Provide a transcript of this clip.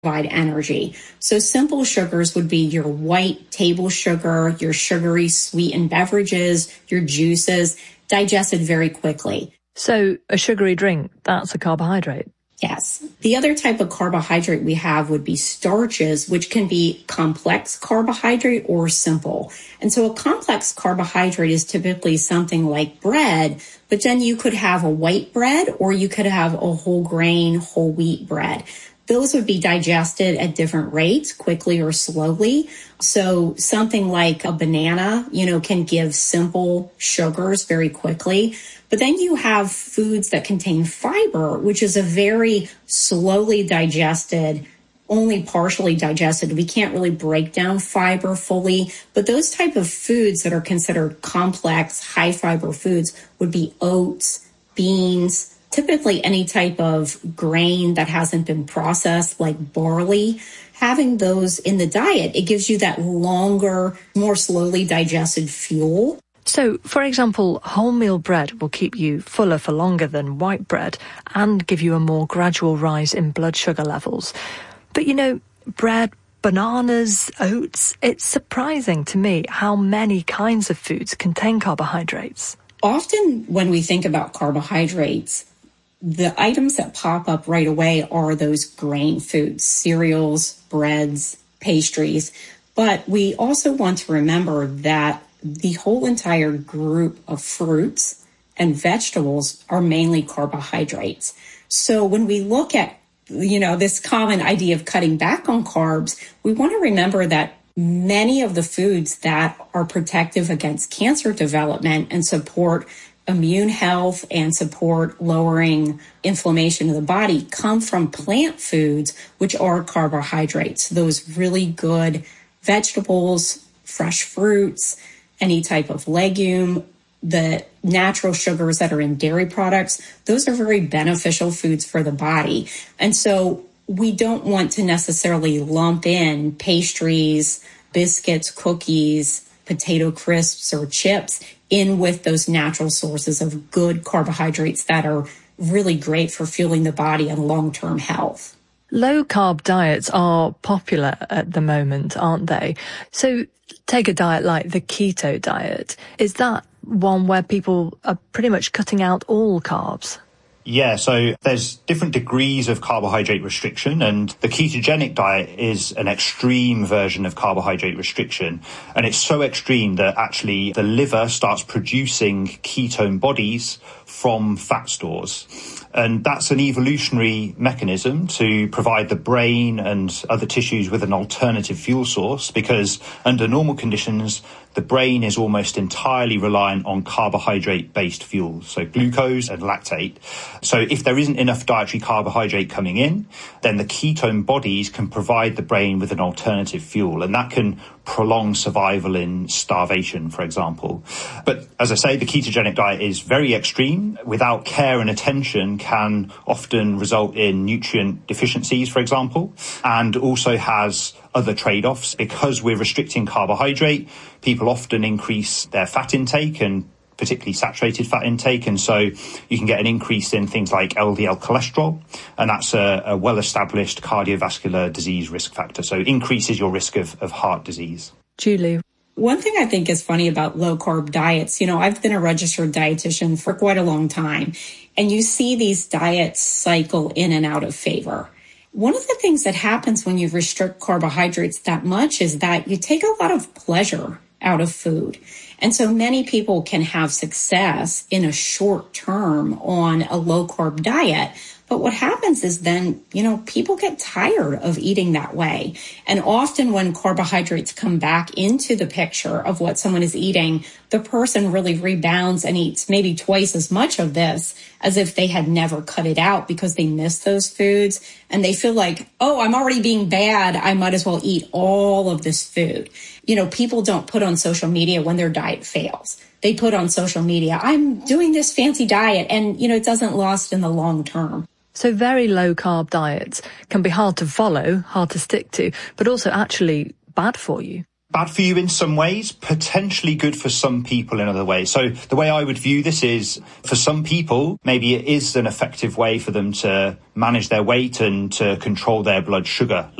provide energy. So simple sugars would be your white table sugar, your sugary sweetened beverages, your juices, digested very quickly. So a sugary drink, that's a carbohydrate? Yes. The other type of carbohydrate we have would be starches, which can be complex carbohydrate or simple. And so a complex carbohydrate is typically something like bread, but then you could have a white bread or you could have a whole grain, whole wheat bread. Those would be digested at different rates, quickly or slowly. So something like a banana, can give simple sugars very quickly. But then you have foods that contain fiber, which is a very slowly digested, only partially digested. We can't really break down fiber fully. But those type of foods that are considered complex, high fiber foods would be oats, beans, typically any type of grain that hasn't been processed like barley. Having those in the diet, it gives you that longer, more slowly digested fuel. So, for example, wholemeal bread will keep you fuller for longer than white bread and give you a more gradual rise in blood sugar levels. But bread, bananas, oats, it's surprising to me how many kinds of foods contain carbohydrates. Often when we think about carbohydrates, the items that pop up right away are those grain foods, cereals, breads, pastries. But we also want to remember that the whole entire group of fruits and vegetables are mainly carbohydrates. So when we look at, this common idea of cutting back on carbs, we want to remember that many of the foods that are protective against cancer development and support immune health and support lowering inflammation of the body come from plant foods, which are carbohydrates. Those really good vegetables, fresh fruits, any type of legume, the natural sugars that are in dairy products, those are very beneficial foods for the body. And so we don't want to necessarily lump in pastries, biscuits, cookies, potato crisps, or chips in with those natural sources of good carbohydrates that are really great for fueling the body and long-term health. Low-carb diets are popular at the moment, aren't they? So take a diet like the keto diet. Is that one where people are pretty much cutting out all carbs? Yeah, so there's different degrees of carbohydrate restriction, and the ketogenic diet is an extreme version of carbohydrate restriction. And it's so extreme that actually the liver starts producing ketone bodies from fat stores. And that's an evolutionary mechanism to provide the brain and other tissues with an alternative fuel source, because under normal conditions, the brain is almost entirely reliant on carbohydrate-based fuels, so glucose and lactate. So if there isn't enough dietary carbohydrate coming in, then the ketone bodies can provide the brain with an alternative fuel, and that can prolong survival in starvation, for example. But as I say, the ketogenic diet is very extreme. Without care and attention, can often result in nutrient deficiencies, for example, and also has other trade-offs. Because we're restricting carbohydrate, people often increase their fat intake, and particularly saturated fat intake. And so you can get an increase in things like LDL cholesterol, and that's a well-established cardiovascular disease risk factor. So it increases your risk of heart disease. Julie. One thing I think is funny about low-carb diets, I've been a registered dietitian for quite a long time, and you see these diets cycle in and out of favor. One of the things that happens when you restrict carbohydrates that much is that you take a lot of pleasure out of food. And so many people can have success in a short term on a low-carb diet. But what happens is then, people get tired of eating that way. And often when carbohydrates come back into the picture of what someone is eating, the person really rebounds and eats maybe twice as much of this as if they had never cut it out, because they miss those foods and they feel like, oh, I'm already being bad, I might as well eat all of this food. People don't put on social media when their diet fails. They put on social media, I'm doing this fancy diet, and, it doesn't last in the long term. So very low-carb diets can be hard to follow, hard to stick to, but also actually bad for you. bad for you in some ways, potentially good for some people in other ways. So the way I would view this is, for some people, maybe it is an effective way for them to manage their weight and to control their blood sugar